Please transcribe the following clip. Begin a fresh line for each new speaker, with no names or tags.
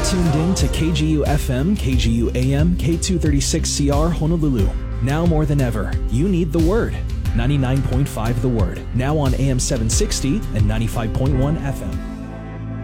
tuned in to KGU FM, KGU AM, K236CR Honolulu. Now more than ever, you need the Word. 99.5 The Word, now on AM 760 and 95.1 FM.